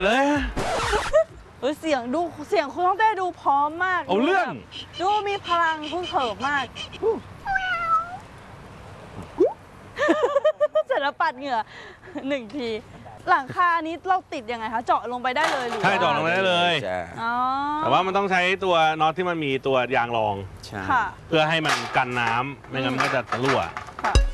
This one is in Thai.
เลยเสียงคุณต้องได้ดูพร้อมมากเอาเรื่องดูมีพลังพึ่งเขิบมากเสร็จแล้วปัดเหงื่อ1 ทีหลังคานี้เราติดยังไงคะเจาะลงไปได้เลยหรือใช่เจาะลงไปได้เลยแต่ว่ามันต้องใช้ตัวน็อตที่มันมีตัวยางรองเพื่อให้มันกันน้ำไม่งั้นมันก็จะรั่ว